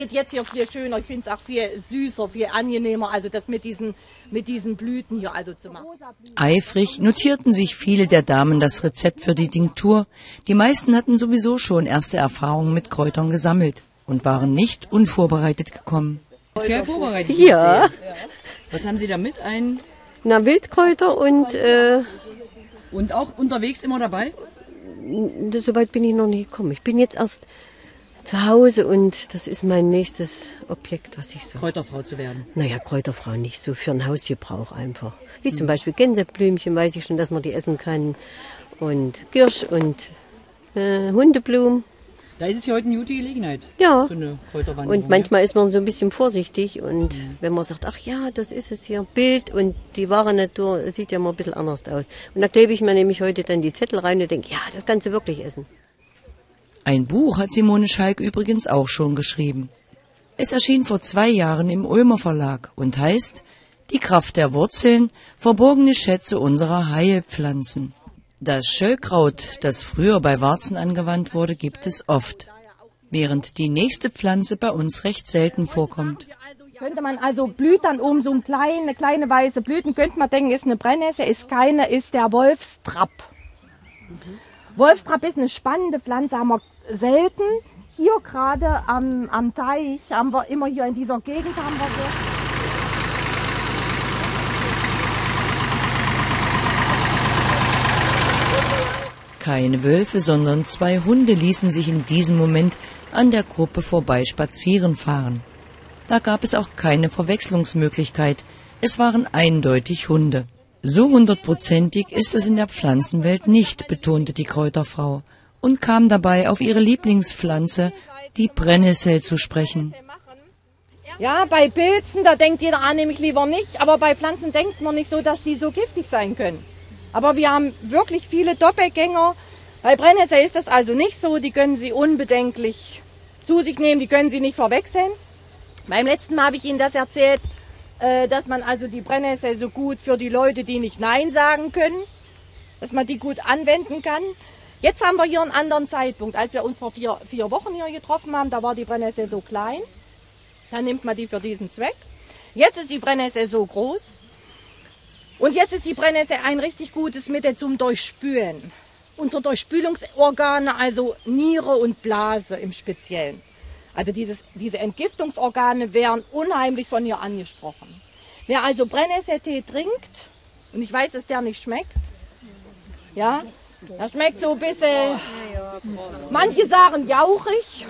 Jetzt hier viel schöner, ich finde es auch viel süßer, viel angenehmer, also das mit diesen Blüten hier also zu machen. Eifrig notierten sich viele der Damen das Rezept für die Tinktur. Die meisten hatten sowieso schon erste Erfahrungen mit Kräutern gesammelt und waren nicht unvorbereitet gekommen. Sehr vorbereitet. Ja. Was haben Sie da mit? Na, Wildkräuter Und auch unterwegs immer dabei? So weit bin ich noch nicht gekommen. Ich bin jetzt erst zu Hause und das ist mein nächstes Objekt, was ich so... Kräuterfrau zu werden. Naja, Kräuterfrau nicht so, für ein Hausgebrauch einfach. Wie zum Beispiel Gänseblümchen, weiß ich schon, dass man die essen kann. Und Girsch und Hundeblumen. Da ist es ja heute eine gute Gelegenheit. Ja. So eine Kräuterwanderung. Und manchmal ist man so ein bisschen vorsichtig und wenn man sagt, ach ja, das ist es hier, Bild und die wahre Natur sieht ja mal ein bisschen anders aus. Und da klebe ich mir nämlich heute dann die Zettel rein und denke, ja, das kannst du wirklich essen. Ein Buch hat Simone Schalk übrigens auch schon geschrieben. Es erschien vor 2 Jahren im Ulmer Verlag und heißt Die Kraft der Wurzeln, verborgene Schätze unserer Heilpflanzen. Das Schöllkraut, das früher bei Warzen angewandt wurde, gibt es oft, während die nächste Pflanze bei uns recht selten vorkommt. Könnte man also blüht dann oben so eine kleine weiße Blüten, könnte man denken, ist eine Brennnessel, ist keine, ist der Wolfstrapp. Wolfstrapp ist eine spannende Pflanze, haben wir selten. Hier gerade am Teich haben wir immer hier in dieser Gegend haben wir so. Keine Wölfe, sondern 2 Hunde ließen sich in diesem Moment an der Gruppe vorbei spazieren fahren. Da gab es auch keine Verwechslungsmöglichkeit. Es waren eindeutig Hunde. So 100%ig ist es in der Pflanzenwelt nicht, betonte die Kräuterfrau und kam dabei auf ihre Lieblingspflanze, die Brennnessel, zu sprechen. Ja, bei Pilzen, da denkt jeder, nehme ich lieber nicht, aber bei Pflanzen denkt man nicht so, dass die so giftig sein können. Aber wir haben wirklich viele Doppelgänger. Bei Brennnessel ist das also nicht so, die können Sie unbedenklich zu sich nehmen, die können Sie nicht verwechseln. Beim letzten Mal habe ich Ihnen das erzählt, dass man also die Brennnessel so gut für die Leute, die nicht Nein sagen können, dass man die gut anwenden kann. Jetzt haben wir hier einen anderen Zeitpunkt. Als wir uns vor 4 Wochen hier getroffen haben, da war die Brennnessel so klein. Dann nimmt man die für diesen Zweck. Jetzt ist die Brennnessel so groß. Und jetzt ist die Brennnessel ein richtig gutes Mittel zum Durchspülen. Unsere Durchspülungsorgane, also Niere und Blase im Speziellen. Also diese Entgiftungsorgane werden unheimlich von ihr angesprochen. Wer also Brennnesseltee trinkt, und ich weiß, dass der nicht schmeckt, ja, der schmeckt so ein bisschen, manche sagen jauchig,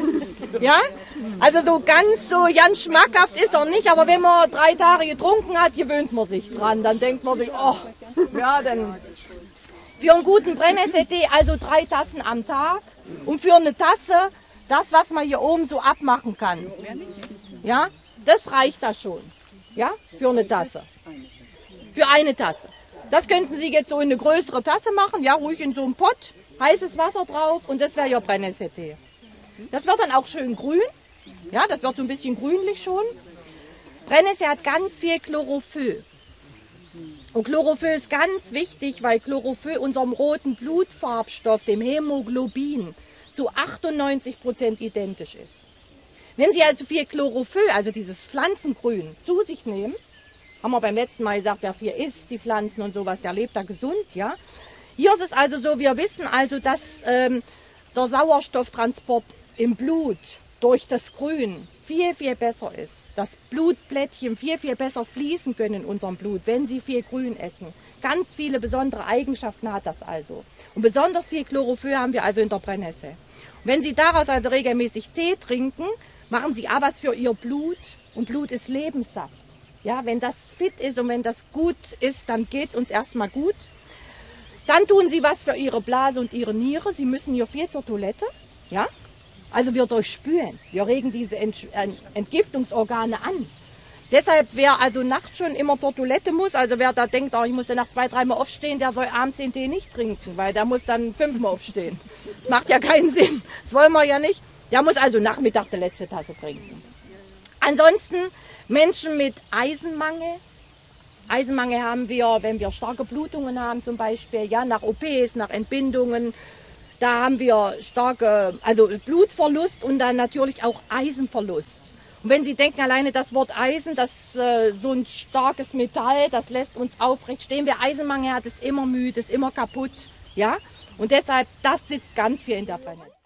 ja, also so ganz schmackhaft ist er nicht, aber wenn man 3 Tage getrunken hat, gewöhnt man sich dran, dann denkt man sich, oh, ja, dann für einen guten Brennnesseltee also 3 Tassen am Tag und für eine Tasse das, was man hier oben so abmachen kann, ja, das reicht da schon, ja, für eine Tasse, für eine Tasse. Das könnten Sie jetzt so in eine größere Tasse machen, ja, ruhig in so einem Pott, heißes Wasser drauf und das wäre Ihr Brennnesseltee. Das wird dann auch schön grün, ja, das wird so ein bisschen grünlich schon. Brennnessel hat ganz viel Chlorophyll. Und Chlorophyll ist ganz wichtig, weil Chlorophyll unserem roten Blutfarbstoff, dem Hämoglobin, zu 98% identisch ist. Wenn Sie also viel Chlorophyll, also dieses Pflanzengrün, zu sich nehmen, haben wir beim letzten Mal gesagt, wer viel isst, die Pflanzen und sowas, der lebt da gesund, ja. Hier ist es also so, wir wissen also, dass der Sauerstofftransport im Blut durch das Grün viel, viel besser ist. Dass Blutplättchen viel, viel besser fließen können in unserem Blut, wenn sie viel Grün essen. Ganz viele besondere Eigenschaften hat das also. Und besonders viel Chlorophyll haben wir also in der Brennnessel. Und wenn Sie daraus also regelmäßig Tee trinken, machen Sie auch was für Ihr Blut. Und Blut ist Lebenssaft. Ja, wenn das fit ist und wenn das gut ist, dann geht es uns erstmal gut. Dann tun Sie was für Ihre Blase und Ihre Niere. Sie müssen hier viel zur Toilette. Ja? Also wir durchspülen. Wir regen diese Entgiftungsorgane an. Deshalb, wer also nachts schon immer zur Toilette muss, also wer da denkt, oh, ich muss dann nach 2-3 Mal aufstehen, der soll abends den Tee nicht trinken, weil der muss dann 5 Mal aufstehen. Das macht ja keinen Sinn. Das wollen wir ja nicht. Der muss also Nachmittag die letzte Tasse trinken. Ansonsten Menschen mit Eisenmangel. Eisenmangel haben wir, wenn wir starke Blutungen haben zum Beispiel, ja, nach OPs, nach Entbindungen, Da haben wir starke, also Blutverlust und dann natürlich auch Eisenverlust. Und wenn Sie denken, alleine das Wort Eisen, das so ein starkes Metall, das lässt uns aufrecht stehen. Wer Eisenmangel hat, ist immer müde, ist immer kaputt. Ja? Und deshalb, das sitzt ganz viel in der Brennnessel.